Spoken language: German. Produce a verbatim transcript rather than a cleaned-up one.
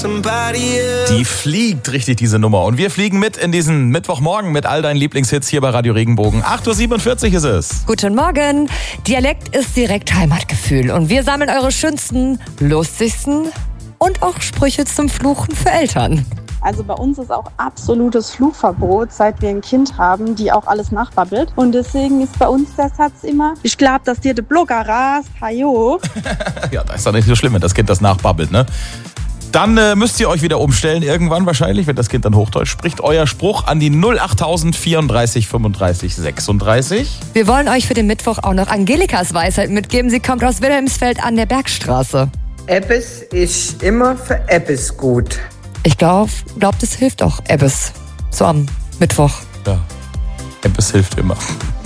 Die fliegt richtig, diese Nummer. Und wir fliegen mit in diesen Mittwochmorgen mit all deinen Lieblingshits hier bei Radio Regenbogen. acht Uhr siebenundvierzig ist es. Guten Morgen. Dialekt ist direkt Heimatgefühl. Und wir sammeln eure schönsten, lustigsten und auch Sprüche zum Fluchen für Eltern. Also bei uns ist auch absolutes Fluchverbot, seit wir ein Kind haben, die auch alles nachbabbelt. Und deswegen ist bei uns der Satz immer, ich glaub, dass dir der Blogger rast, hajo. Ja, das ist doch nicht so schlimm, wenn das Kind das nachbabbelt, ne? Dann äh, müsst ihr euch wieder umstellen irgendwann wahrscheinlich, wenn das Kind dann Hochdeutsch spricht. Euer Spruch an die null achttausend vierunddreißig fünfunddreißig sechsunddreißig. Wir wollen euch für den Mittwoch auch noch Angelikas Weisheit mitgeben. Sie kommt aus Wilhelmsfeld an der Bergstraße. Ebbes ist immer für Ebbes gut. Ich glaube, glaub, das hilft auch Ebbes. So am Mittwoch. Ja, Ebbes hilft immer.